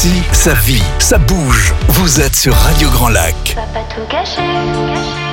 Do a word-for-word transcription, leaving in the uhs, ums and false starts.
Ici, ça vit, ça bouge. Vous êtes sur Radio Grand Lac. Va pas tout gâcher.